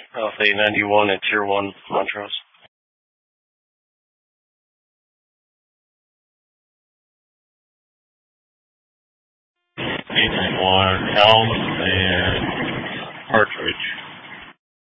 Alpha 891 at Tier 1, Montrose. 891, Helms and Partridge.